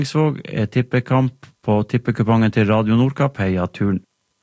Svåg tippekamp på tippekupongen til Radio Nordkapp. Heia turen.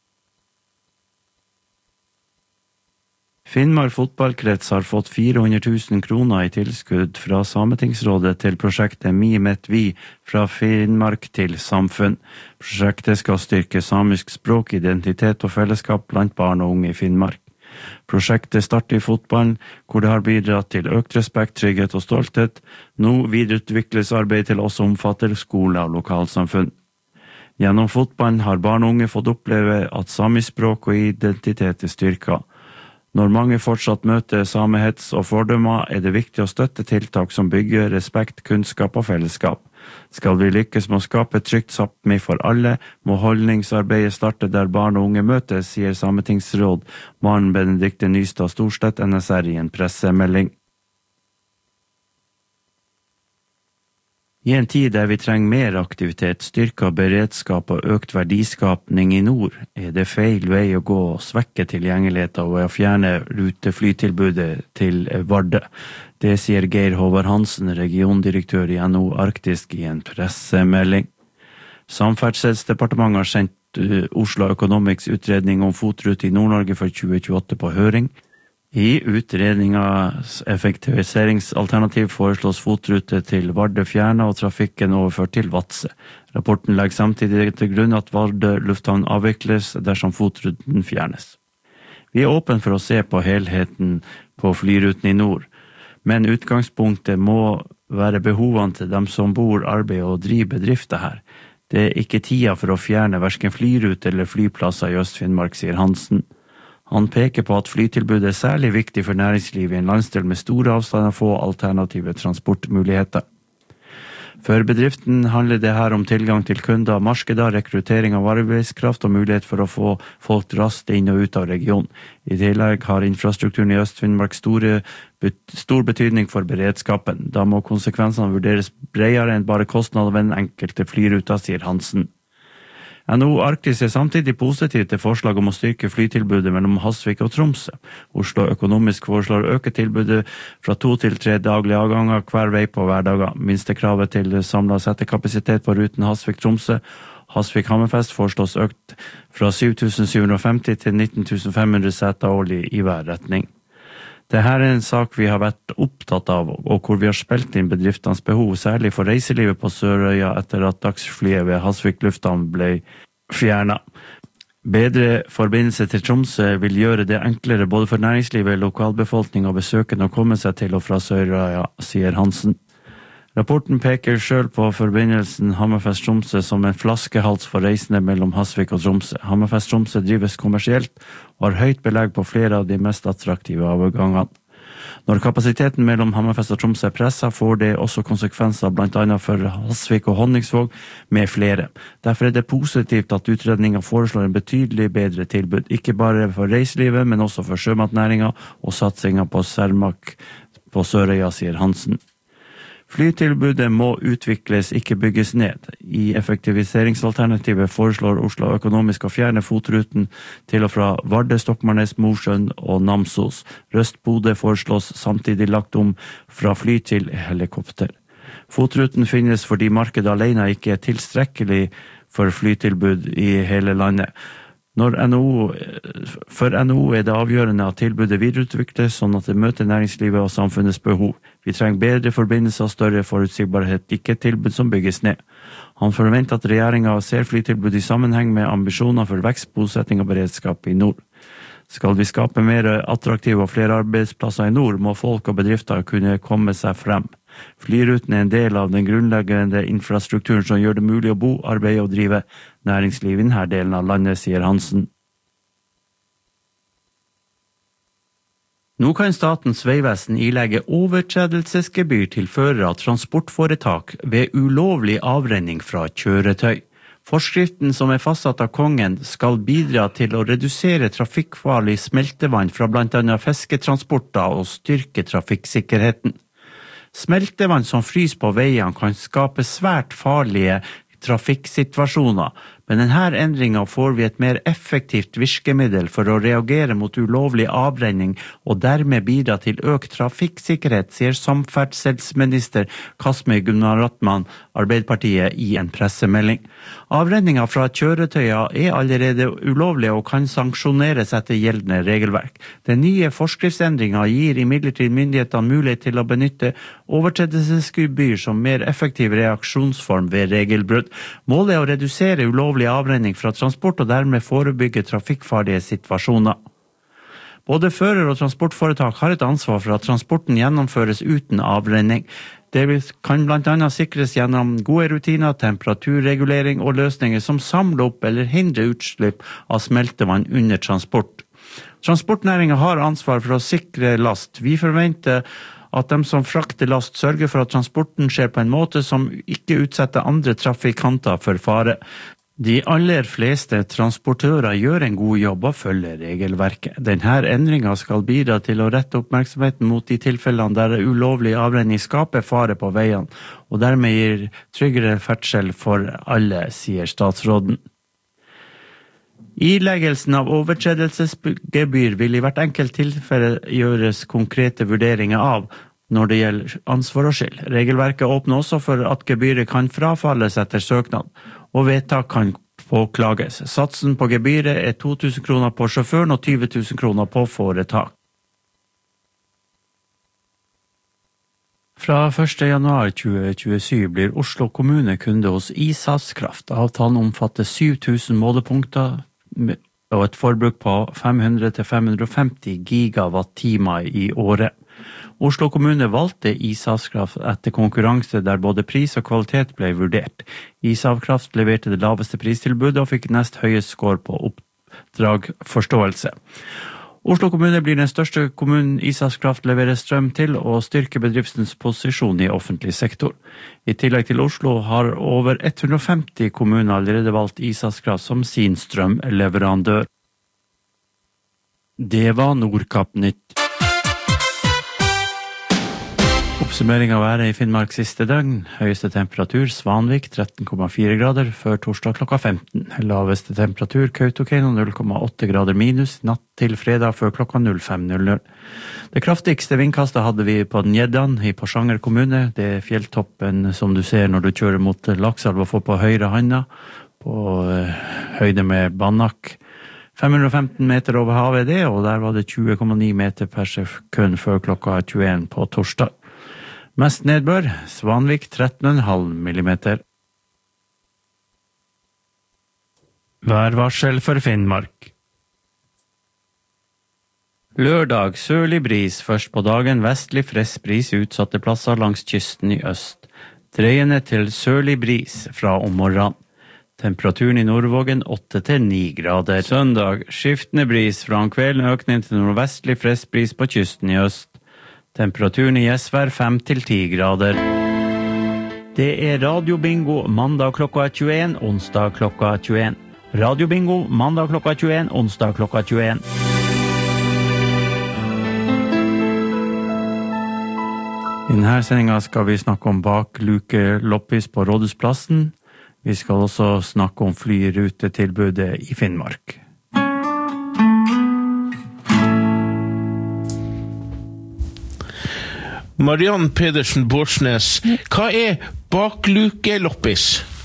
Finnmark fotballkrets har fått 400 000 kroner i tilskudd fra Sametingsrådet til prosjektet Mi Met Vi fra Finnmark til samfunn. Prosjektet skal styrke samisk språk, identitet og fellesskap blant barn og unge i Finnmark. Prosjektet starter i fotballen, hvor det har bidratt til økt respekt, trygghet og stolthet. Nå videreutvikles arbeidet til også omfatter skole og lokalsamfunn. Gjennom fotballen har barn og unge fått oppleve at samisk språk og identitet er styrket. Når mange fortsatt møter samehets og fordommer, er det viktig å støtte tiltak som bygger respekt, kunnskap og fellesskap. Skal vi lykkes med å skape et trygt Sápmi for alle, må holdningsarbeidet starte der barn og unge møtes, sier Sametingsråd Maren Benedikte Nystad Storstedt NSR i en pressemelding. I en tid der vi trenger mer aktivitet, styrket beredskap og økt verdiskapning i nord, er det feil vei å gå å svekke tilgjengeligheten og å fjerne ruteflytilbudet til Vardø. Det sier Geir Håvard Hansen, regiondirektør i NHO Arktisk i en pressemelding. Samferdselsdepartementet har sendt Oslo Economics utredning om fotrute i Nord-Norge for 2028 på høring. I utredningens effektiviseringsalternativ foreslås fotrute til Vardø fjernet og trafikken overført til Vadsø. Rapporten legger samtidig til grunn at Vardø lufthavn avvikles dersom fotruten fjernes. Vi er åpne for å se på helheten på flyruten i nord, men utgangspunktet må være behovene til dem som bor, arbeider og driver bedrifter her. Det er ikke tida for å fjerne hverken flyrute eller flyplasser i Øst-Finnmark, sier Hansen. Han peker på at flytilbudet er særlig viktig for næringslivet i en landsdel med store avstander og få alternative transportmuligheter. For bedriften handler det her om tilgang til kunder, markeder, rekruttering av arbeidskraft og mulighet for å få folk raskt inn og ut av regionen. I tillegg har infrastrukturen i Øst-Finnmark stor betydning for beredskapen. Da må konsekvensene vurderes bredere enn bare kostnader ved den enkelte flyruta, sier Hansen. NHO Arktis er samtidig positiv til forslag om å styrke flytilbudet mellom Hasvik og Tromsø. Oslo Økonomisk foreslår å øke tilbudet fra 2 til 3 daglige avganger hver vei på hverdager. Minstekravet til samlet settekapasitet på ruten Hasvik-Tromsø. Hasvik-Hammerfest foreslås økt fra 7.750 til 19.500 seter årlig i hver retning. Dette er en sak vi har vært opptatt av, og hvor vi har spilt inn bedriftenes behov, særlig for reiselivet på Sørøya etter at dagsflyet ved Hasvik lufthavn ble fjernet. Bedre forbindelse til Tromsø vil gjøre det enklere både for næringslivet, lokalbefolkning og besøkende å komme seg til og fra Sørøya, sier Hansen. Rapporten peker selv på forbindelsen Hammerfest-Tromsø som en flaskehals for reisende mellom Hasvik og Tromsø. Hammerfest-Tromsø drives kommersielt og har høyt belegg på flere av de mest attraktive avgangene. Når kapasiteten mellom Hammerfest og Tromsø er presset, får det også konsekvenser blant annet for Hasvik og Honningsvåg med flere. Derfor er det positivt at utredningen foreslår en betydelig bedre tilbud, ikke bare for reiselivet, men også for sjømatnæringen og satsingen på Cermaq på Sørøya, sier Hansen. Flytilbudet må utvikles, ikke bygges ned. I effektiviseringsalternativet foreslår Oslo Økonomisk å fjerne fotruten til og fra Vardø, Stokmarknes, Mosjøen og Namsos. Røst-Bodø foreslås samtidig lagt om fra fly til helikopter. Fotruten finnes fordi markedet alene ikke er tilstrekkelig for flytilbud i hele landet. For NHO er det avgjørende at tilbudet videreutvikles sånn at det møter næringslivet og samfunnets behov. Vi trenger bedre forbindelser og større forutsigbarhet, ikke et tilbud som bygges ned. Han forventer at regjeringen ser flytilbud i sammenheng med ambisjoner for vekst, bosetting og beredskap i nord. Skal vi skape mer attraktive og flere arbeidsplasser i nord, må folk og bedrifter kunne komme seg frem. Flyruten er en del av den grunnleggende infrastrukturen som gjør det mulig å bo, arbeide og drive næringsliv i denne delen av landet, sier Hansen. Nå kan Statens vegvesen ilegge overtredelsesgebyr til førere av transportforetak ved ulovlig avrenning fra kjøretøy. Forskriften som er fastsatt av kongen skal bidra til å redusere trafikkfarlig smeltevann fra blant annet fisketransporter og styrke trafikksikkerheten. Smeltevann som frys på veiene kan skape svært farlige trafikksituasjoner. Med denne endringen får vi et mer effektivt virkemiddel for å reagere mot ulovlig avrenning og dermed bidra til økt trafikksikkerhet, sier samferdselsminister Kasmi Gunaratnam, Arbeiderpartiet, i en pressemelding. Avrenninger fra kjøretøyer er allerede ulovlige og kan sanksjoneres etter gjeldende regelverk. Den nye forskriftsendringen gir imidlertid myndighetene mulighet til å benytte overtredelsesgebyr som mer effektiv reaksjonsform ved regelbrudd. Målet er å redusere ulovlig avrenning fra transport og dermed forebygge trafikkfarlige situasjoner. Både fører og transportforetak har et ansvar for at transporten gjennomføres uten avrenning. Det kan blant annet sikres gjennom gode rutiner, temperaturregulering og løsninger som samler opp eller hindrer utslipp av smeltevann under transport. Transportnæringen har ansvar for å sikre last. Vi forventer at de som frakter last sørger for at transporten skjer på en måte som ikke utsetter andre trafikanter for fare. De aller fleste transportører gjør en god jobb og følger regelverket. Denne endringen skal bidra til å rette oppmerksomheten mot de tilfellene der ulovlig avrenning skaper fare på veiene, og dermed gir tryggere ferdsel for alle, sier statsråden. Ileggelsen av overtredelsesgebyr vil i hvert enkelt tilfelle gjøres konkrete vurderinger av når det gjelder ansvar og skyld. Regelverket åpner også for at gebyret kan frafalles etter søknad, og vedtak kan påklages. Satsen på gebyret er 2000 kroner på sjåføren og 20 000 kroner på foretak. Fra 1. januar 2027 blir Oslo kommune kunde hos Ishavskraft. Avtalen omfatter 7000 målepunkter og et forbruk på 500 til 550 gigawatt-timer i året. Oslo kommune valgte Ishavskraft etter konkurranse der både pris og kvalitet ble vurdert. Ishavskraft leverte det laveste pristilbudet og fikk nest høyest score på oppdragforståelse. Oslo kommune blir den største kommunen Ishavskraft leverer strøm til og styrker bedriftens posisjon i offentlig sektor. I tillegg til Oslo har over 150 kommuner allerede valgt Ishavskraft som sin strømleverandør. Det var Nordkapp Nytt. Oppsummering av været i Finnmark siste døgn. Høyeste temperatur Svanvik 13,4 grader før torsdag klokka 15. Laveste temperatur Kautokeino 0,8 grader minus natt til fredag før klokka 05.00. Det kraftigste vindkastet hadde vi på Njeddan i Porsanger kommune. Det er fjelltoppen som du ser når du kjører mot Lakselv og får på høyre handa på høyde med Banak. 515 meter over havet er det, og der var det 20,9 meter per sekund før klokka 21 på torsdag. Mest nedbør, Svanvik 13,5 millimeter. Værvarsel for Finnmark. Lørdag, sørlig bris, først på dagen vestlig frisk bris utsatte plasser langs kysten i øst. Dreiende til sørlig bris fra om morgenen. Temperaturen i Nordvågen 8 til 9 grader. Søndag, skiftende bris fra om kvelden, økning til nordvestlig frisk bris på kysten i øst. Temperaturen i Gjesvær 5 til 10 grader. Det er radiobingo mandag klokka 21, onsdag klokka 21. Radiobingo mandag klokka 21, onsdag klokka 21. I denne sendingen skal vi snakke om bakluke loppis på Rådhusplassen. Vi skal også snakke om flyrutetilbudet i Finnmark. Mariann Pedersen Bårdsnes, hva er baklukeloppis?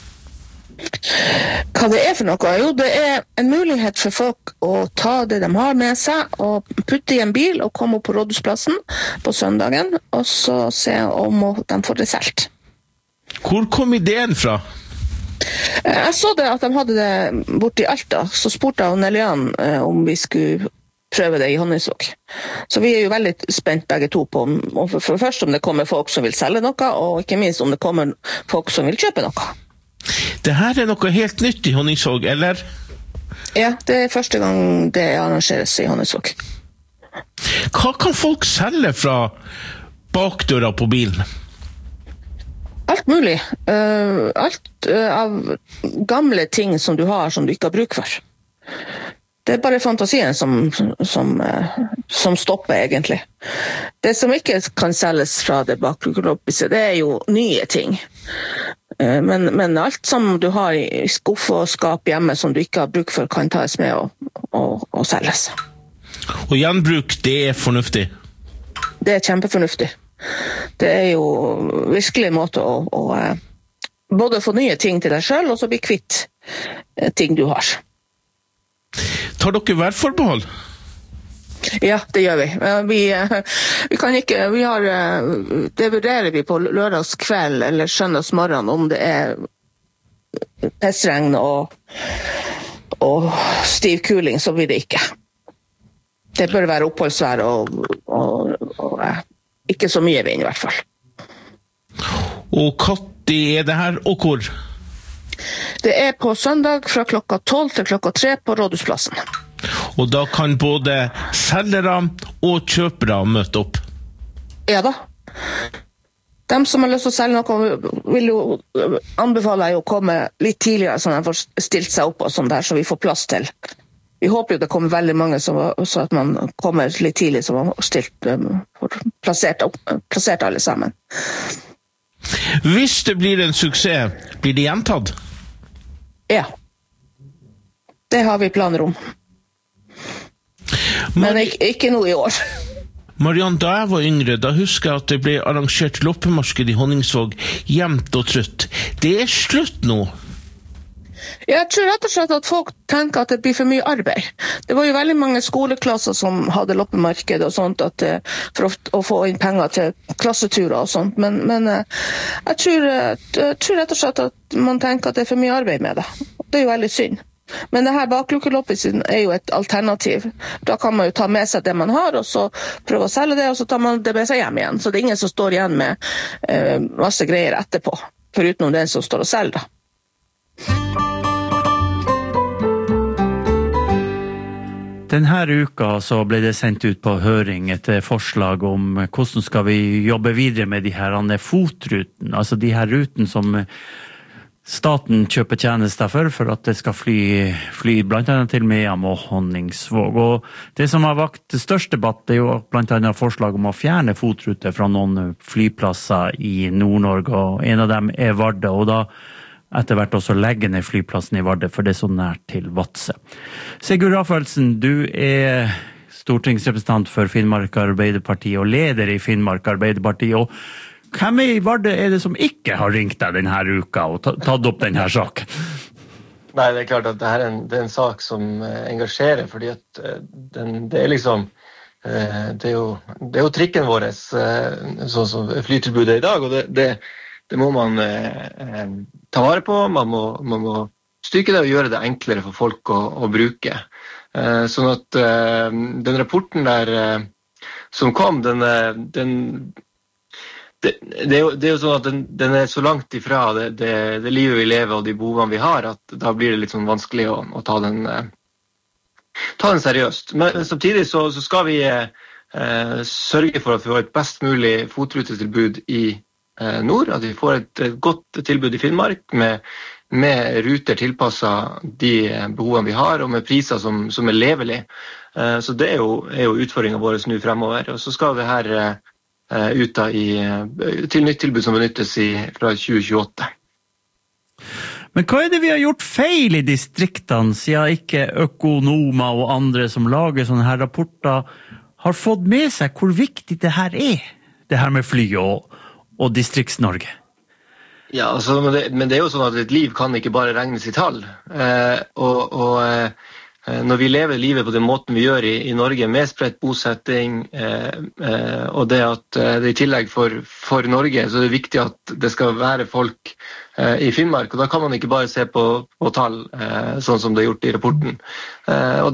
Hva det er for noe? Jo, det er en mulighet for folk å ta det de har med seg og putte i en bil og komme opp på Rådhusplassen på søndagen, og så se om de får det selv. Hvor kom ideen fra? Jeg så det at de hadde det borte i Alta, så spurte jeg Nellian om vi skulle prøve det i Honningsvåg. Så vi er jo veldig spent begge to på for det første om det kommer folk som vil selge noe, og ikke minst om det kommer folk som vil kjøpe noe. Det her er noe helt nytt i Honningsvåg, eller? Ja, det er første gang det arrangeres i Honningsvåg. Hva kan folk selge fra bakdøra på bilen? Alt mulig. Alt av gamle ting som du har som du ikke har bruk for. Det er bare fantasien som stopper egentlig. Det som ikke kan selges fra det baklukeloppiset, det er jo nye ting. Men alt som du har i skuff og skap hjemme som du ikke har bruk for, kan tas med og selges. Og gjenbruk, det fornuftig? Det kjempefornuftig. Det jo virkelig en måte å både få nye ting til deg selv, og så bli kvitt ting du har. Tar dere værforbehold? Ja, det gjør vi. Vi kan ikke, det vurderer vi på lørdagskveld eller søndagsmorgen om det pestregn og stiv kuling, så blir det ikke. Det bør være oppholdsvær og ikke så mye vind i hvert fall. Og når det her, og hvor? Det på søndag fra klokka 12 til klokka 3 på Rådhusplassen. Og da kan både selgere og kjøpere møte opp? Ja da. De som har lyst til å selge noe vil jo anbefale å komme litt tidligere, sånn at de får stilt seg opp og sånn der, så vi får plass til. Vi håper jo det kommer veldig mange, så at man kommer litt tidlig, så man får plassert alle sammen. Hvis det blir en suksess, blir det gjentatt? Ja. Det har vi planer om. Men ikke noe i år. Mariann, da jeg var yngre, da husker jeg at det ble arrangert loppemarked i Honningsvåg jevnt og trutt. Det slutt nå. Jeg tror rett og slett at folk tenker at det blir for mye arbeid. Det var jo veldig mange skoleklasser som hadde loppemarked og sånt, for å få inn penger til klasseturer og sånt. Men jeg tror rett og slett at man tenker at det for mye arbeid med det. Det jo veldig synd. Men det her baklukeloppet jo et alternativ. Da kan man jo ta med seg det man har, og så prøve å selge det, og så tar man det med seg hjem igjen. Så det ingen som står igjen med masse greier etterpå, foruten den som står og selger da. Denne uka så ble det sendt ut på høring et forslag om hvordan skal vi jobbe videre med de her fotruten, altså de her ruten som staten kjøper tjenester for at det skal fly blant annet til Mehamn og Honningsvåg. Og det som har vakt størst debatt jo blant annet forslag om å fjerne fotruter fra noen flyplasser i Nord-Norge, og en av dem Vardø, og da etter hvert også legge ned flyplassen i Vardø, for det så nært til Vadsø. Sigurd Rafaelsen, du stortingsrepresentant for Finnmark Arbeiderparti og leder i Finnmark Arbeiderparti, og hvem i Vardø det som ikke har ringt deg denne uka og tatt opp denne saken? Nei, det klart at det er en sak som engasjerer, fordi at det liksom det jo trikken vår sånn som flytilbudet i dag, og det må man ta vare på, man må styrke det og gjøre det enklere for folk å bruke. Sånn at den rapporten der som kom, det jo sånn at den så langt ifra det livet vi lever og de behovene vi har, at da blir det litt sånn vanskelig å ta den seriøst. Men samtidig så skal vi sørge for at vi har et best mulig fotrutetilbud i nord, at vi får et godt tilbud i Finnmark med ruter tilpasset de behovene vi har, og med priser som levelige. Så det jo utfordringen vår nå fremover. Og så skal det her ut til nytt tilbud som benyttes fra 2028. Men hva det vi har gjort feil i distriktene, siden ikke økonomer og andre som lager sånne her rapporter har fått med seg hvor viktig det her det her med fly og Distrikts-Norge? Ja, altså, men det jo sånn at et liv kan ikke bare regnes i tall. Når vi lever livet på den måten vi gjør i Norge, med spredt bosetting, og det at det i tillegg for Norge, så det viktig at det skal være folk i Finnmark, og da kan man ikke bare se på tall, sånn som det gjort i rapporten. Og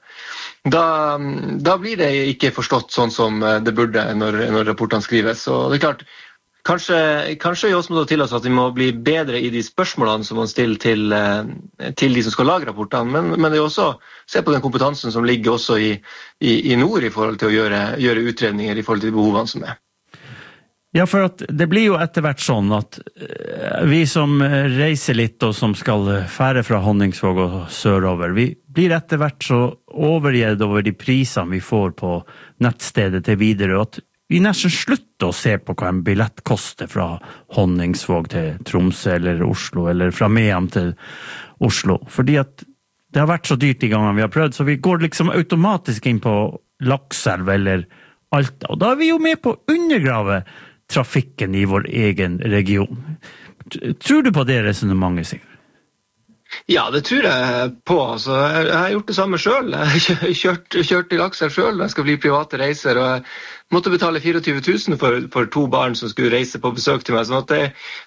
da blir det ikke forstått sånn som det burde når rapportene skrives. Så det klart, Kanskje vi også må ta til oss at vi må bli bedre i de spørsmålene som man stiller til de som skal lage rapportene, men det også se på den kompetansen som ligger også i nord i forhold til å gjøre utredninger i forhold til de behovene som Ja, for at det blir jo etter hvert sånn at vi som reiser litt og som skal fære fra Honningsvåg og sørover, vi blir etter hvert så overgitt over de prisene vi får på nettstedet til Widerøe, at vi nesten slutter å se på hva en billett koster fra Honningsvåg til Tromsø eller Oslo, eller fra Mehamn til Oslo, fordi at det har vært så dyrt de gangene vi har prøvd, så vi går liksom automatisk inn på Lakselv eller Alta, og da er vi jo med på å undergrave trafikken i vår egen region. Tror du på det resonemanget, Sigurd? Ja, det tror jeg på. Altså, jeg har gjort det samme selv. Jeg har kjørt til Lakselv selv når jeg skal bli private reiser, og jeg måtte betale 24 000 for 2 barn som skulle reise på besøk til meg. Sånn at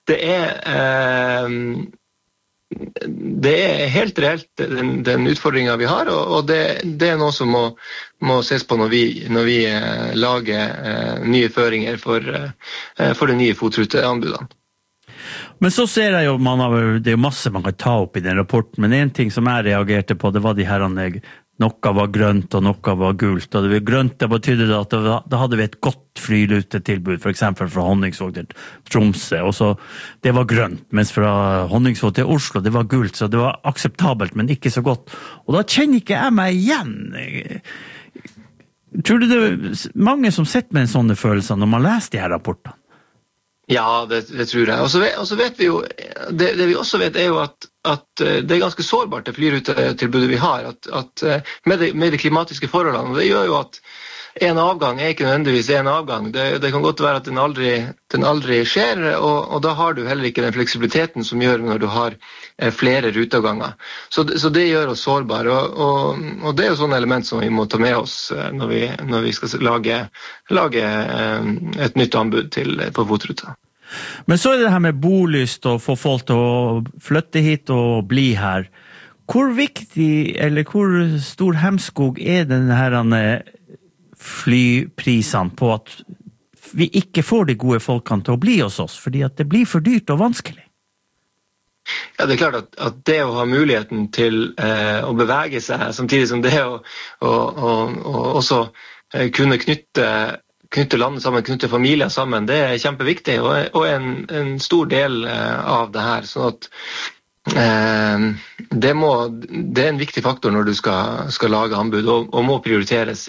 det er helt reelt den utfordringen vi har, og det er noe som må ses på når vi lager nye føringer for de nye fotruteanbudene. Men så ser jeg jo, det er jo masse man kan ta opp i den rapporten, men en ting som jeg reagerte på, det var de her, noe var grønt og noe var gult, og det var grønt, det betydde at da hadde vi et godt flyrutetilbud, for eksempel fra Honningsvåg til Tromsø, og så det var grønt, mens fra Honningsvåg til Oslo, det var gult, så det var akseptabelt, men ikke så godt. Og da kjenner ikke jeg meg igjen. Tror du det er mange som sitter med en sånne følelser når man leser de her rapportene? Ja, det tror jeg. Og så vet vi jo, det vi også vet er jo at det er ganske sårbart det flyrutetilbudet vi har, at med de klimatiske forholdene, og det gjør jo at en avgang er ikke nødvendigvis en avgang. Det kan godt være at den aldri skjer, og da har du heller ikke den fleksibiliteten som gjør når du har flere ruteavganger. Så det gjør oss sårbare, og det er jo sånne element som vi må ta med oss når vi skal lage et nytt anbud på fotruta. Men så er det her med bolyst og få folk til å flytte hit og bli her. Hvor viktig, eller hvor stor hemskog er denne her flyprisene på at vi ikke får de gode folkene til å bli hos oss, fordi at det blir for dyrt og vanskelig? Ja, det er klart at det å ha muligheten til å bevege seg, samtidig som det å også kunne knytte landet sammen, knytte familier sammen, det er kjempeviktig, og en stor del av det her, sånn at det er en viktig faktor når du skal lage anbud, og må prioriteres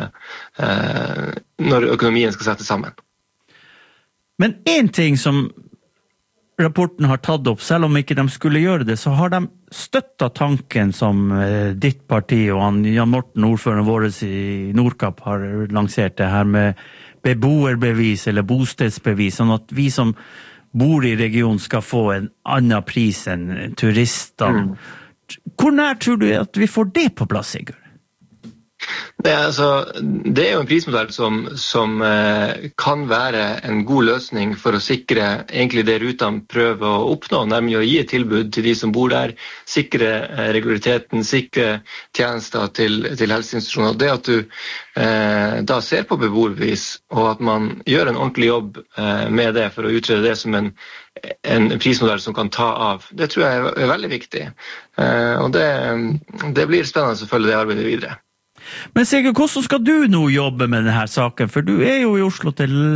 når økonomien skal settes sammen. Men en ting som rapporten har tatt opp, selv om ikke de skulle gjøre det, så har de støttet tanken som ditt parti og Jan Morten, ordføreren vår i Nordkapp, har lansert det her med beboerbevis eller bostedsbevis, sånn at vi som bor i regionen skal få en annen pris enn turister. Hvor nær tror du at vi får det på plass, Sigurd? Det er jo en prismodell som kan være en god løsning for å sikre egentlig det rutene prøver å oppnå, nemlig å gi et tilbud til de som bor der, sikre regulariteten, sikre tjenester til helseinstitusjoner. Det at du da ser på beboerbevis, og at man gjør en ordentlig jobb med det for å utrede det som en prismodell som kan ta av, det tror jeg er veldig viktig. Og det blir spennende å følge det arbeidet videre. Men Sigurd, hvordan skal du nå jobbe med denne saken? For du er jo i Oslo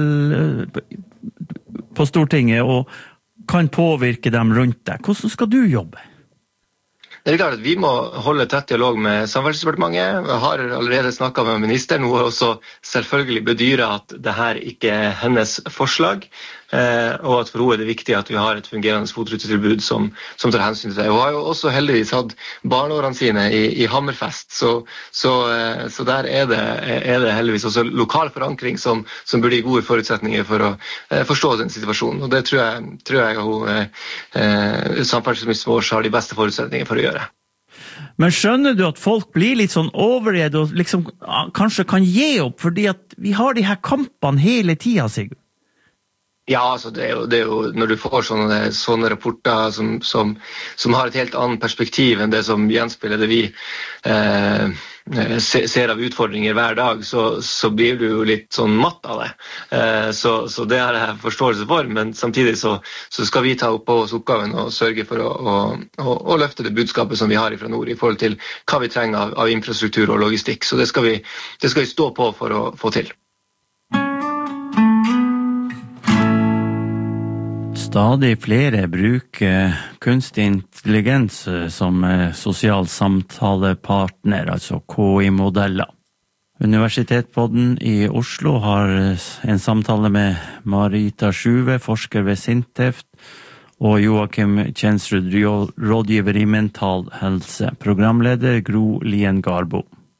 på Stortinget og kan påvirke dem rundt deg. Hvordan skal du jobbe? Det er klart at vi må holde tett dialog med Samferdselsdepartementet. Jeg har allerede snakket med ministeren, og også selvfølgelig bedyre at det her ikke er hennes forslag, og at for henne er det viktig at vi har et fungerende fotrutetilbud som tar hensyn til det. Hun har jo også heldigvis hatt barneårene sine i Hammerfest, så der er det heldigvis også lokal forankring som burde gi gode forutsetninger for å forstå den situasjonen, og det tror jeg samferdselsministeren vår har de beste forutsetninger for å gjøre. Men skjønner du at folk blir litt sånn overredd og liksom kanskje kan gi opp, fordi at vi har de her kampene hele tiden, Sigurd? Ja, altså det er jo når du får sånne rapporter som har et helt annet perspektiv enn det som gjenspeiler det vi ser av utfordringer hver dag, så blir du jo litt sånn matt av det. Så det har jeg forståelse for, men samtidig så skal vi ta på oss oppgaven og sørge for å løfte det budskapet som vi har fra nord i forhold til hva vi trenger av infrastruktur og logistikk. Så det skal vi stå på for å få til. Stadig flere bruker kunstig intelligens som sosial samtalepartner, altså KI-modeller. Universitetspodden i Oslo har en samtale med Marita Sjuve, forsker ved Sintef, og Joakim Kjensrud, rådgiver i mental helse, programleder Gro Lien Garbo.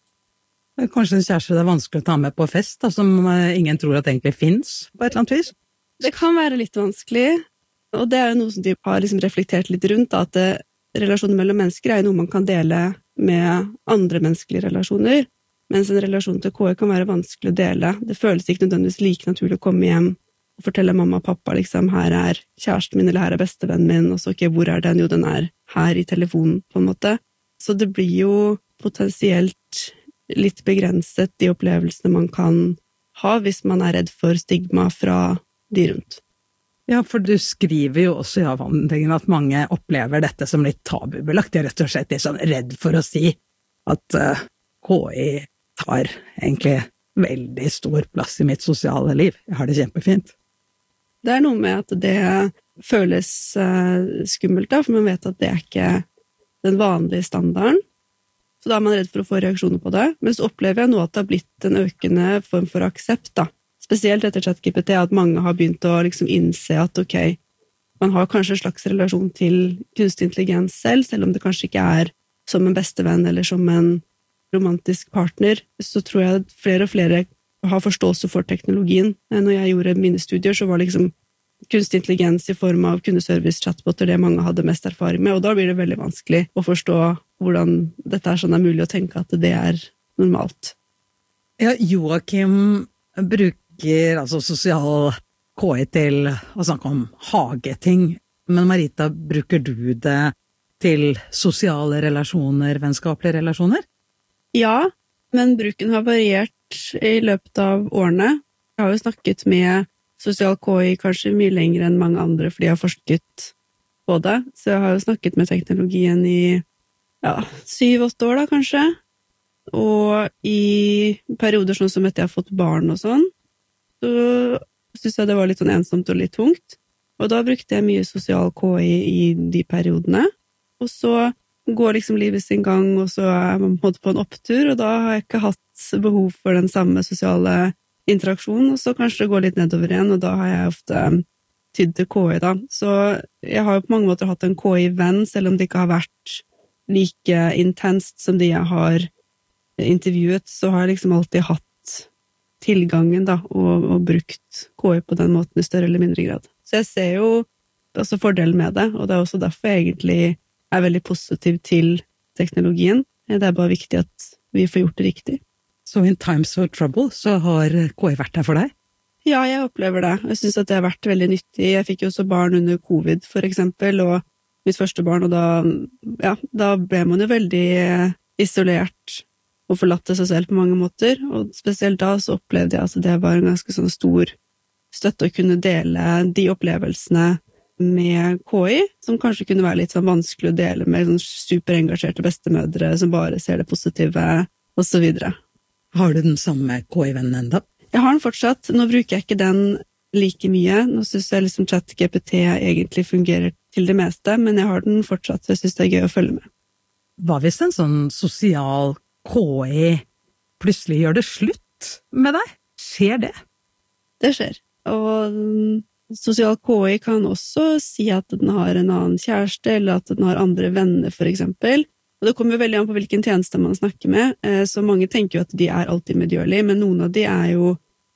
Kanskje en kjæreste det er vanskelig å ta med på fest, da, som ingen tror at egentlig finnes, på et eller annet vis? Det kan være litt vanskelig, og det er jo noe som de har liksom reflektert litt rundt, da, at relasjoner mellom mennesker er jo noe man kan dele med andre menneskelige relasjoner, mens en relasjon til KI kan være vanskelig å dele. Det føles ikke nødvendigvis like naturlig å komme hjem og fortelle mamma og pappa, liksom, her er kjæresten min, eller her er bestevennen min, og så, ok, hvor er den? Jo, den er her i telefonen, på en måte. Så det blir jo potensielt litt begrenset de opplevelsene man kan ha hvis man er redd for stigma fra de rundt. Ja, for du skriver jo også i avhandlingen at mange opplever dette som litt tabubelagt. De er rett og slett sånn redd for å si at KI tar egentlig veldig stor plass i mitt sosiale liv. Jeg har det kjempefint. Det er noe med at det føles skummelt, da, for man vet at det er ikke den vanlige standarden. Så da er man redd for å få reaksjoner på det. Men så opplever jeg nå at det har blitt en økende form for aksept, da. Spesielt etter ChatGPT, at mange har begynt å liksom innse at ok, man har kanskje en slags relasjon til kunstig intelligens selv om det kanskje ikke er som en bestevenn eller som en romantisk partner, så tror jeg at flere og flere har forståelse for teknologien. Når jeg gjorde mine studier, så var liksom kunstig intelligens i form av kundeservice-chatboter det mange hadde mest erfaring med, og da blir det veldig vanskelig å forstå hvordan dette er sånn mulig å tenke at det er normalt. Ja, Joakim bruker altså sosial KI til å snakke om hageting, men Marita, bruker du det til sosiale relasjoner, vennskapelige relasjoner? Ja, men bruken har variert i løpet av årene. Jeg har jo snakket med sosial KI kanskje mye lenger enn mange andre, fordi jeg har forsket på det. Så jeg har jo snakket med teknologien i 7-8 år da, kanskje. Og i perioder sånn som etter jeg har fått barn og sånn, så synes jeg det var litt sånn ensomt og litt tungt. Og da brukte jeg mye sosial KI i de periodene. Og så går liksom livet sin gang, og så er man på en opptur, og da har jeg ikke hatt behov for den samme sosiale interaksjonen, og så kanskje det går litt nedover igjen, og da har jeg ofte tydd til KI da. Så jeg har jo på mange måter hatt en KI-venn, selv om det ikke har vært like intenst som de jeg har intervjuet, så har jeg liksom alltid hatt tilgangen da, og brukt KI på den måten i større eller mindre grad. Så jeg ser jo også fordelen med det, og det er også derfor jeg egentlig er veldig positiv til teknologien. Det er bare viktig at vi får gjort det riktig. Så in times of trouble, så har KI vært der for deg? Ja, jeg opplever det. Jeg synes at det har vært veldig nyttig. Jeg fikk jo også barn under covid, for eksempel, og mitt første barn, og da ble man jo veldig isolert og forlatt seg selv på mange måter, og spesielt da så opplevde jeg at det var en ganske sånn stor støtte å kunne dele de opplevelsene med KI, som kanskje kunne være litt sånn vanskelig å dele med sånn superengasjerte bestemødre som bare ser det positive, og så videre. Har du den samme KI-vennen enda? Jeg har den fortsatt. Nå bruker jeg ikke den like mye. Nå synes jeg liksom ChatGPT egentlig fungerer til det meste, men jeg har den fortsatt, så jeg synes det er gøy å følge med. Hva hvis en sånn sosial KI plutselig gjør det slutt med deg? Skjer det? Det skjer. Og sosial KI kan også si at den har en annen kjæreste, eller at den har andre venner, for eksempel. Og det kommer jo veldig an på hvilken tjeneste man snakker med, så mange tenker jo at de er alltid medgjørlige, men noen av de er jo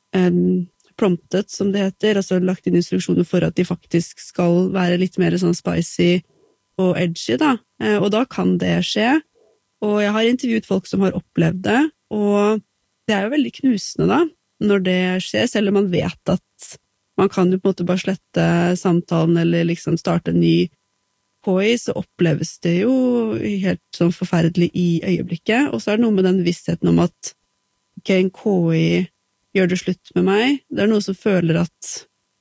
promptet, som det heter, altså lagt inn instruksjoner for at de faktisk skal være litt mer sånn spicy og edgy, da. Og da kan det skje. Og jeg har intervjuet folk som har opplevd det, og det er jo veldig knusende da, når det skjer, selv om man vet at man kan jo på en måte bare slette samtalen eller liksom starte en ny KI, så oppleves det jo helt sånn forferdelig i øyeblikket. Og så er det noe med den vissheten om at ok, en KI gjør det slutt med meg. Det er noe som føler at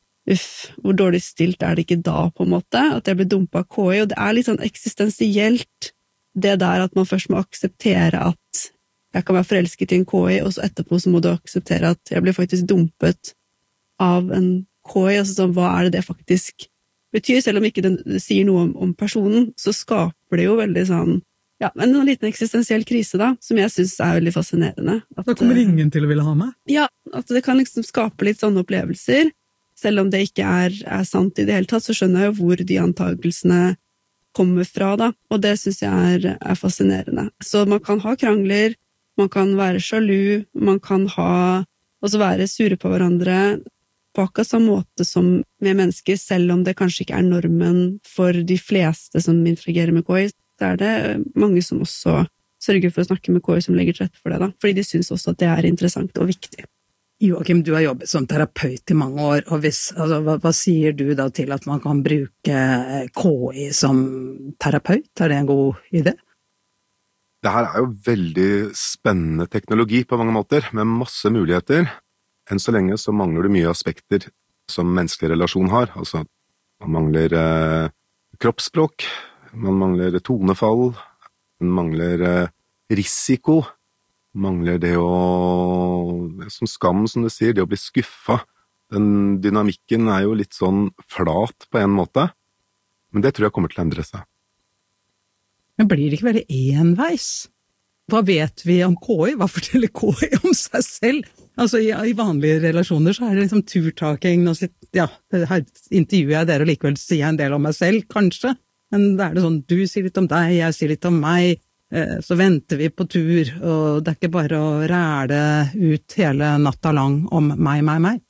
hvor dårlig stilt er det ikke da, på en måte? At jeg blir dumpet av KI, og det er litt sånn eksistensielt det der at man først må akseptere at jeg kan være forelsket i en KI, og så etterpå så må du akseptere at jeg blir faktisk dumpet av en KI, altså sånn, hva er det faktisk betyr, selv om ikke den sier noe om personen, så skaper det jo veldig sånn Ja, men en liten eksistensiell krise da, som jeg synes veldig fascinerende. Da kommer ingen til å ville ha meg? Ja, at det kan liksom skape litt sånne opplevelser. Selv om det ikke er sant i det hele tatt, så skjønner jeg jo hvor de antagelsene kommer fra da, og det synes jeg er fascinerende. Så man kan ha krangler, man kan være sjalu, man kan også være sure på hverandre, på akkurat samme måte som med mennesker, selv om det kanskje ikke er normen for de fleste som interagerer med KI, så det mange som også sørger for å snakke med KI som legger til rette for det da, fordi de synes også at det er interessant og viktig. Joachim, du har jobbet som terapeut i mange år, og hva sier du da til at man kan bruke KI som terapeut? Er det en god idé? Det her jo veldig spennende teknologi på mange måter, med masse muligheter. Enn så lenge så mangler det mye aspekter som menneskelig relasjon har. Altså, man mangler kroppsspråk, man mangler tonefall, man mangler risiko, mangler det som skam, som du sier, det å bli skuffa. Den dynamikken jo litt sånn flat på en måte, men det tror jeg kommer til å endre seg. Men blir det ikke veldig enveis? Hva vet vi om KI? Hva forteller KI om seg selv? Altså i vanlige relasjoner så det liksom turtaking, og her intervjuer jeg dere og likevel sier jeg en del om meg selv, kanskje. Men det det sånn, du sier litt om deg, jeg sier litt om meg, så venter vi på tur, og det ikke bare å ræle ut hele natta lang om meg.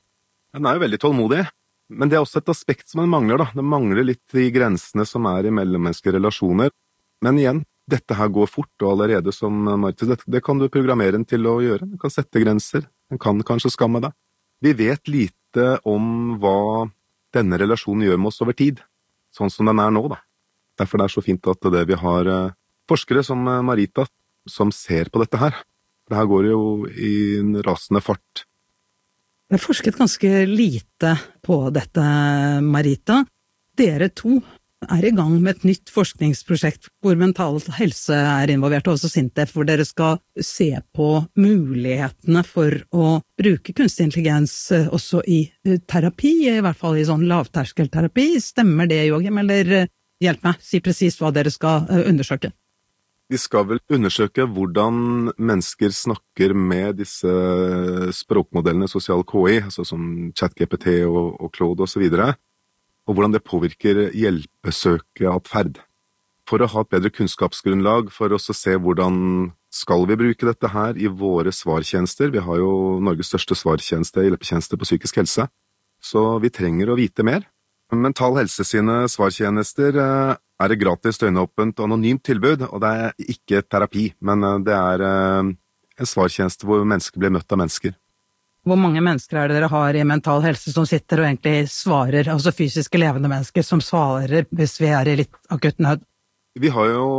Den jo veldig tålmodig, men det også et aspekt som den mangler da. Det mangler litt de grensene som i mellommenneskelige relasjoner. Men igjen, dette her går fort, og allerede som Martin, det kan du programmere den til å gjøre. Den kan sette grenser, den kan kanskje skamme deg. Vi vet lite om hva denne relasjonen gjør med oss over tid, sånn som den nå da. Derfor det så fint at vi har forskere som Marita som ser på dette her. Det her går jo i en rasende fart. Jeg har forsket ganske lite på dette, Marita. Dere to i gang med et nytt forskningsprosjekt hvor mental helse involvert, og også SINTEF, hvor dere skal se på mulighetene for å bruke kunstig intelligens også i terapi, i hvert fall i sånn lavterskelterapi. Stemmer det, Joachim, eller hjelp meg, si precis hva dere skal undersøke. Vi skal vel undersøke hvordan mennesker snakker med disse språkmodellene, sosial KI, altså som ChatGPT og Claude og så videre, og hvordan det påvirker hjelpesøkeatferd. For å ha et bedre kunnskapsgrunnlag, for å se hvordan skal vi bruke dette her i våre svartjenester. Vi har jo Norges største svartjeneste, hjelpetjeneste på psykisk helse, så vi trenger å vite mer. Mental Helse sine svartjenester det gratis døgnåpent og anonymt tilbud, og det ikke terapi, men det en svartjeneste hvor mennesker blir møtt av mennesker. Hvor mange mennesker dere har i Mental Helse som sitter og egentlig svarer, altså fysiske levende mennesker som svarer hvis vi i litt akutt nød? Vi har jo,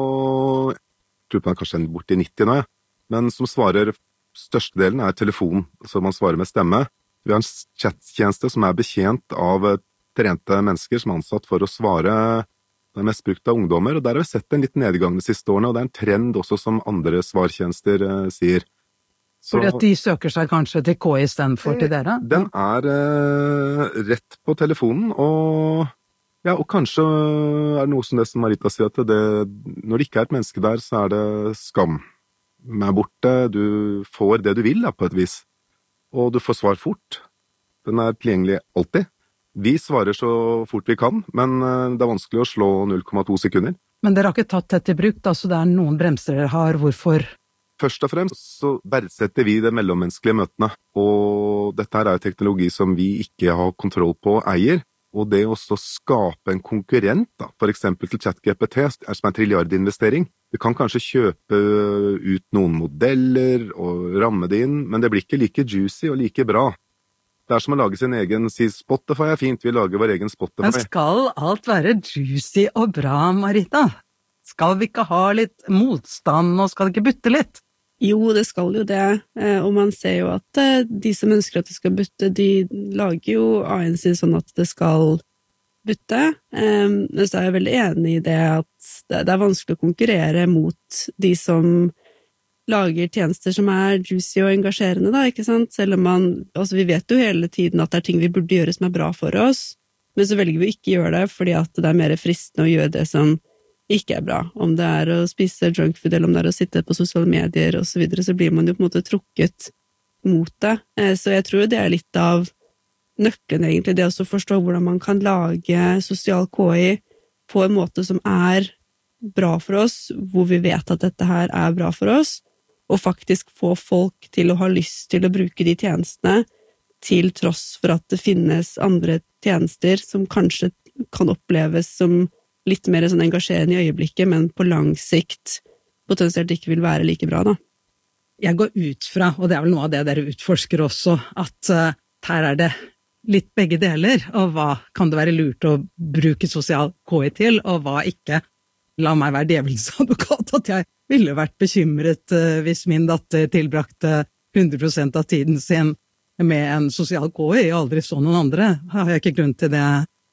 jeg tror man kanskje borti 90 nå, men som svarer, størstedelen telefon, så man svarer med stemme. Vi har en chattjeneste som betjent av trente mennesker som ansatt for å svare. Det mest brukt av ungdommer, og der har vi sett en litt nedgang de siste årene, og det en trend også som andre svartjenester sier. Fordi at de søker seg kanskje til KI i stedet for til dere? Den rett på telefonen, og kanskje det noe som det som Marita sier, at når det ikke et menneske der, så det skam. Med borte, du får det du vil da, på et vis, og du får svar fort. Den tilgjengelig alltid. Vi svarer så fort vi kan, men det vanskelig å slå 0,2 sekunder. Men dere har ikke tatt dette i bruk, så det noen bremser dere har, hvorfor? Først og fremst så verdsetter vi de mellommenneskelige møtene, og dette jo teknologi som vi ikke har kontroll på og eier, og det å skape en konkurrent, da, for eksempel til ChatGPT, som en trilliardinvestering. Vi kan kanskje kjøpe ut noen modeller og ramme det inn, men det blir ikke like juicy og like bra. Det som å lage sin egen, si Spotify fint, vi lager vår egen Spotify. Men skal alt være juicy og bra, Marita? Skal vi ikke ha litt motstand, og skal det ikke butte litt? Jo, det skal jo det, og man ser jo at de som ønsker at det skal butte, de lager jo AI-en sin sånn at det skal butte, men så jeg veldig enig i det at det vanskelig å konkurrere mot de som lager tjenester som juicy og engasjerende da, ikke sant? Selv om vi vet jo hele tiden at det ting vi burde gjøre som bra for oss, men så velger vi ikke gjøre det fordi at det mer fristende å gjøre det som ikke bra. Om det å spise junkfood, eller om det å sitte på sosiale medier og så videre, så blir man jo på en måte trukket mot det. Så jeg tror det litt av nøkkelen egentlig, det å forstå hvordan man kan lage sosial KI på en måte som bra for oss, hvor vi vet at dette her bra for oss, og faktisk få folk til å ha lyst til å bruke de tjenestene, til tross for at det finnes andre tjenester som kanskje kan oppleves som litt mer sånn engasjerende i øyeblikket, men på lang sikt potensielt ikke vil være like bra da. Jeg går ut fra, og det vel noe av det dere utforsker også, at her det litt begge deler, og hva kan det være lurt å bruke sosial KI til, og hva ikke. La meg være djevelens advokat, at jeg ville vært bekymret hvis min datter tilbrakte 100% av tiden sin med en sosial KI, og aldri så noen andre. Har jeg ikke grunn til det?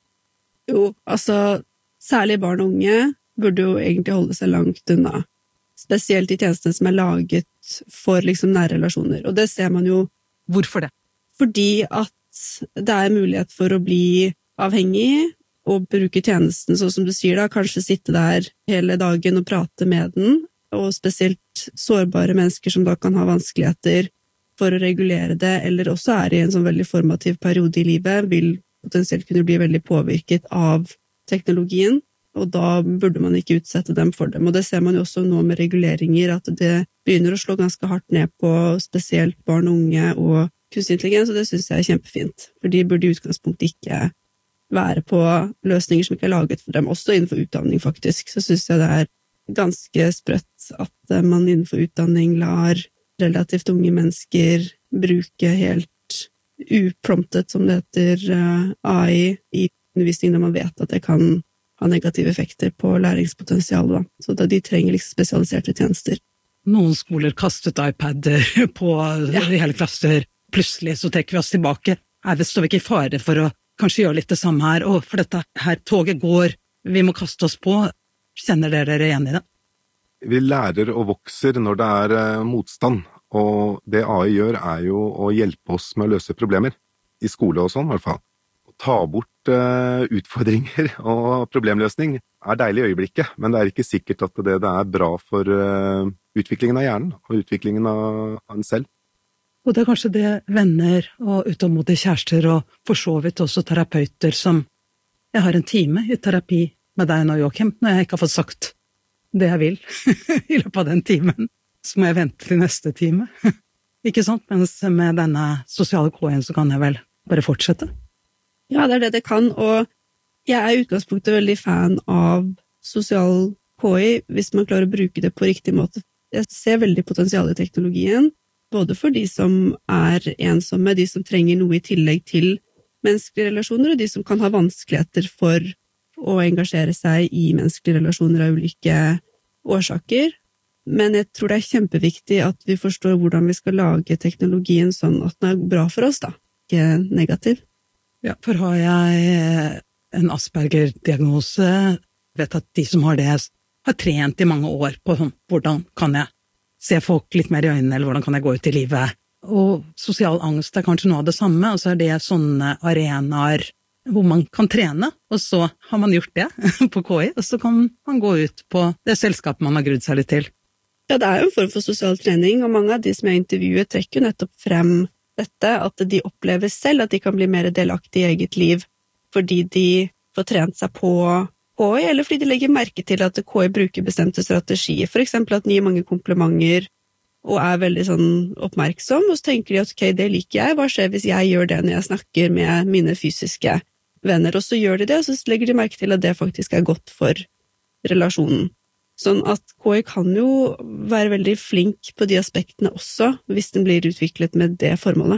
Jo, altså, særlig barn og unge burde jo egentlig holde seg langt unna. Spesielt de tjenestene som laget for liksom nære relasjoner. Og det ser man jo. Hvorfor det? Fordi at det mulighet for å bli avhengig og bruke tjenesten, sånn som du sier da, kanskje sitte der hele dagen og prate med den, og spesielt sårbare mennesker som da kan ha vanskeligheter for å regulere det, eller også i en sånn veldig formativ periode i livet, vil potensielt kunne bli veldig påvirket av teknologien, og da burde man ikke utsette dem for dem. Og det ser man jo også nå med reguleringer, at det begynner å slå ganske hardt ned på spesielt barn og unge og kunstig intelligens, og det synes jeg for de burde i utgangspunktet ikke være på løsninger som ikke laget for dem, også innenfor utdanning faktisk. Så synes jeg det ganske sprøtt at man innenfor utdanning lar relativt unge mennesker bruke helt upromptet, som det heter, AI i undervisning, når man vet at det kan ha negative effekter på læringspotensialet. Så de trenger liksom spesialiserte tjenester. Noen skoler kastet iPader på hele klasser. Plutselig så trekker vi oss tilbake. Står vi ikke i fare for å kanskje gjøre litt det samme her? Og for dette her toget går, vi må kaste oss på. Kjenner dere igjen i det? Vi lærer og vokser når det motstand, og det AI gjør jo å hjelpe oss med å løse problemer, i skole og sånn i hvert fall. Å ta bort utfordringer og problemløsning deilig i øyeblikket, men det ikke sikkert at det bra for utviklingen av hjernen og utviklingen av en selv. Og det kanskje det venner og utålmodige kjærester og for så vidt også terapeuter som jeg har en time i terapi med deg nå, Joakim, når jeg ikke har fått sagt det jeg vil i løpet av den timen, så må jeg vente til neste time. Ikke sant? Mens med denne sosiale KI-en så kan jeg vel bare fortsette. Ja, det det kan, og jeg i utgangspunktet veldig fan av sosial KI hvis man klarer å bruke det på riktig måte. Jeg ser veldig potensial i teknologien, både for de som ensomme, de som trenger noe i tillegg til menneskelige relasjoner, og de som kan ha vanskeligheter for å engasjere seg i menneskelige relasjoner av ulike årsaker. Men jeg tror det kjempeviktig at vi forstår hvordan vi skal lage teknologien sånn at den bra for oss, da, ikke negativ. Ja, for har jeg en Asperger-diagnose, vet at de som har det, har trent i mange år på hvordan kan jeg se folk litt mer i øynene, eller hvordan kan jeg gå ut i livet. Og sosial angst kanskje noe av det samme, og så det sånne arenaer hvor man kan trene, og så har man gjort det på KI, og så kan man gå ut på det selskapet man har grudd seg litt til. Ja, det jo en form for sosial trening, og mange av de som jeg intervjuet trekker jo nettopp frem dette, at de opplever selv at de kan bli mer delaktige i eget liv, fordi de får trent seg på KI, eller fordi de legger merke til at KI bruker bestemte strategier, for eksempel at den gir mange komplimenter, og veldig sånn oppmerksom, og så tenker de at ok, det liker jeg, hva skjer hvis jeg gjør det når jeg snakker med mine fysiske venner, og så gjør de det, og så legger de merke til at det faktisk godt for relasjonen. Sånn at KI kan jo være veldig flink på de aspektene også, hvis den blir utviklet med det formålet.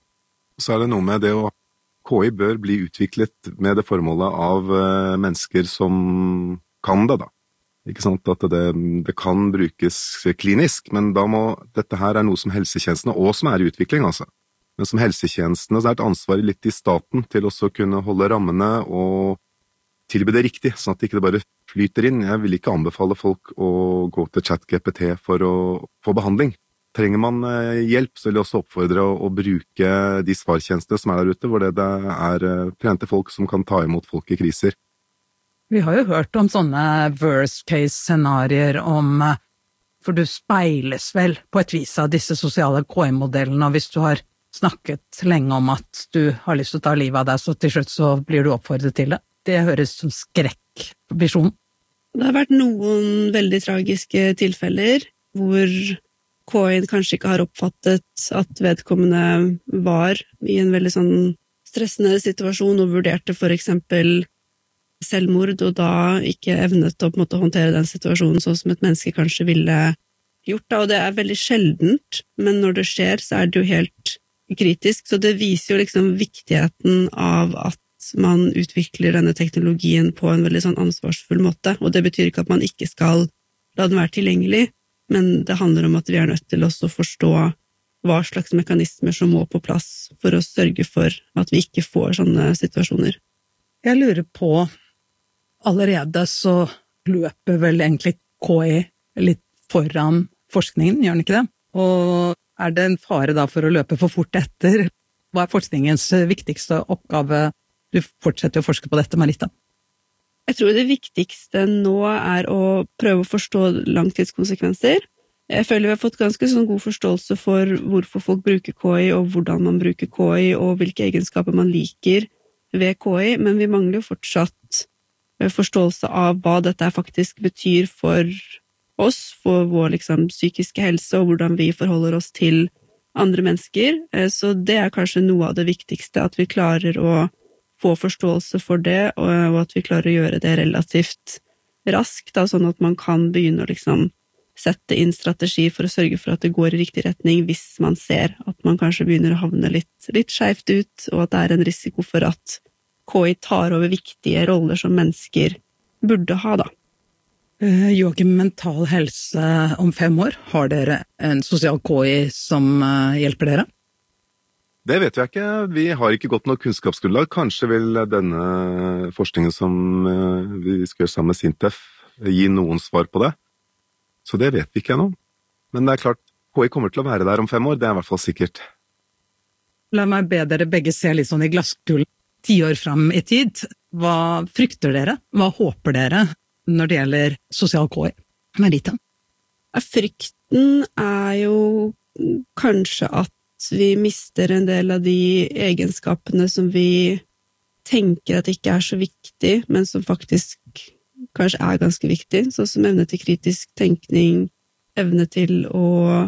Så det noe med det å KI bør bli utviklet med det formålet av mennesker som kan det, da. Ikke sant, at det kan brukes klinisk, men da må dette her noe som helsetjenestene, og som i utvikling, altså. Men som helsetjenestene så et ansvar litt i staten til også kunne holde rammene og tilby det riktig, sånn at det ikke bare flyter inn. Jeg vil ikke anbefale folk å gå til ChatGPT for å få behandling. Trenger man hjelp, så vil jeg også oppfordre å bruke de svartjenestene som der ute, hvor det trente folk som kan ta imot folk i kriser. Vi har jo hørt om sånne worst case scenarier om, for du speiles vel på et vis av disse sosiale KI-modellene, og hvis du har snakket lenge om at du har lyst til å ta livet av deg, så til slutt så blir du oppfordret til det. Det høres som skrekkvisjon. Det har vært noen veldig tragiske tilfeller hvor KI-en kanskje ikke har oppfattet at vedkommende var i en veldig sånn stressende situasjon og vurderte for eksempel selvmord, og da ikke evnet å på en måte håndtere den situasjonen sånn som et menneske kanskje ville gjort da, og det er veldig sjeldent, men når det skjer så er det jo helt kritisk, så det viser jo liksom viktigheten av at man utvikler denne teknologien på en veldig sånn ansvarsfull måte, og det betyr ikke at man ikke skal la den være tilgjengelig, men det handler om at vi er nødt til også å forstå hva slags mekanismer som må på plass for å sørge for at vi ikke får sånne situasjoner. Jeg lurer på, allerede så løper vel egentlig KI litt foran forskningen, gjør den ikke det? Og er det en fare da for å løpe for fort etter? Hva er forskningens viktigste oppgave? Du fortsetter å forske på dette, Marita. Jeg tror det viktigste nå er å prøve å forstå langtidskonsekvenser. Jeg føler vi har fått ganske sånn god forståelse for hvorfor folk bruker KI, og hvordan man bruker KI, og hvilke egenskaper man liker ved KI, men vi mangler jo fortsatt forståelse av hva dette faktisk betyr for oss, for vår liksom psykiske helse, og hvordan vi forholder oss til andre mennesker. Så det er kanskje noe av det viktigste, at vi klarer å få forståelse for det, og at vi klarer å gjøre det relativt raskt, da, sånn at man kan begynne å liksom sette inn strategi for å sørge for at det går i riktig retning hvis man ser at man kanskje begynner å havne litt skjevt ut, og at det er en risiko for at KI tar over viktige roller som mennesker burde ha, da. Joakim, mental helse om 5 år, har dere en sosial KI som hjelper dere? Det vet jeg ikke. Vi har ikke godt nok kunnskapsgrunnlag. Kanskje vil denne forskningen som vi skal gjøre sammen med Sintef gi noen svar på det. Så det vet vi ikke ennå. Men det er klart, KI kommer til å være der om 5 år, det er i hvert fall sikkert. La meg be dere begge se litt sånn i glasskulen 10 år fram i tid. Hva frykter dere? Hva håper dere når det gjelder sosial KI? Marita? Frykten er jo kanskje at vi mister en del av de egenskapene som vi tenker at ikke er så viktig, men som faktisk kanskje er ganske viktig, sånn som evne til kritisk tenkning, evne til å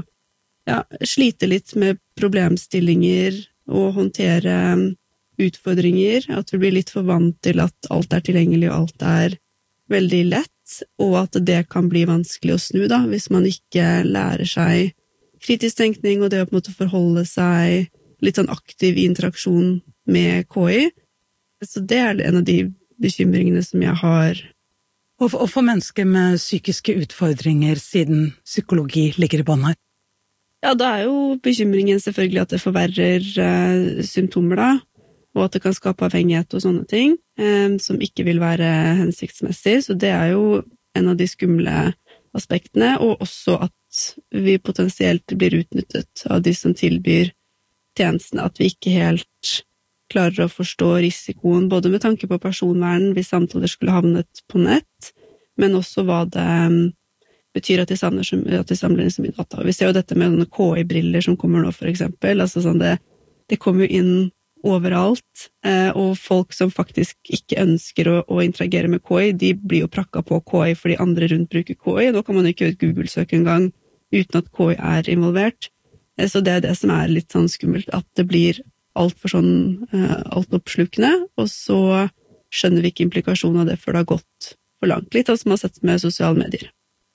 slite litt med problemstillinger og håndtere utfordringer, at vi blir litt for vant til at alt er tilgjengelig og alt er veldig lett, og at det kan bli vanskelig å snu da, hvis man ikke lærer seg kritisk tenkning og det å på en måte forholde seg litt sånn aktiv i interaksjon med KI. Så det er en av de bekymringene som jeg har. Og for mennesker med psykiske utfordringer, siden psykologi ligger i bånn her? Ja, da er jo bekymringen selvfølgelig at det forverrer symptomer da, og at det kan skape avhengighet og sånne ting, som ikke vil være hensiktsmessig. Så det er jo en av de skumle aspektene, og også at vi potensielt blir utnyttet av de som tilbyr tjenestene, at vi ikke helt klarer å forstå risikoen, både med tanke på personvern hvis samtaler skulle havnet på nett, men også hva det betyr at de samler inn så mye data. Vi ser jo dette med KI-briller som kommer nå, for eksempel. Altså sånn det kommer jo inn overalt, og folk som faktisk ikke ønsker å interagere med KI, de blir jo prakka på KI fordi andre rundt bruker KI. Nå kan man jo ikke gjøre et Google-søk en gang uten at KI er involvert. Så det er det som er litt sånn skummelt, at det blir alt for sånn altoppslukende, og så skjønner vi ikke implikasjonen av det før det har gått for langt. Litt som man har sett med sosiale medier.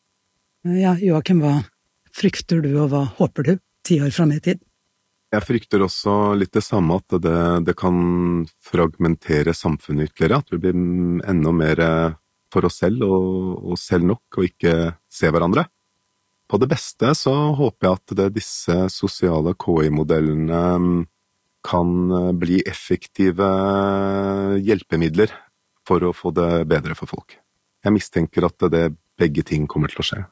Ja, Joakim, hva frykter du, og hva håper du 10 år frem i tid? Jeg frykter også litt det samme, at det kan fragmentere samfunnet ytterligere, at vi blir enda mer for oss selv og selv nok, og ikke se hverandre. På det beste så håper jeg at disse sosiale KI-modellene kan bli effektive hjelpemidler for å få det bedre for folk. Jeg mistenker at begge ting kommer til å skje.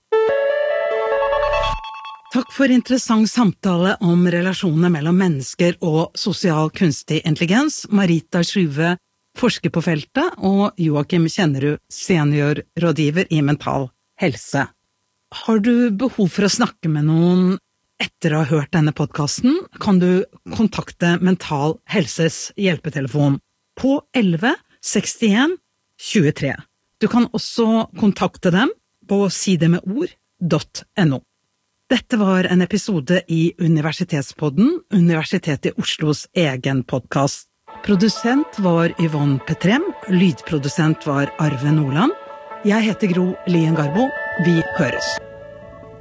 Takk for interessant samtale om relasjonene mellom mennesker og sosial kunstig intelligens, Marita Sjuve forsker på feltet, og Joakim Kjennerud, seniorrådgiver i Mental Helse. Har du behov for å snakke med noen etter å ha hørt denne podcasten, kan du kontakte Mental Helses hjelpetelefon på 11 61 23. Du kan også kontakte dem på sidemedord.no. Dette var en episode i Universitetspodden, Universitetet i Oslos egen podcast. Produsent var Yvonne Petrem, lydprodusent var Arve Nordland. Jeg heter Gro Lien Garbo. Vi høres.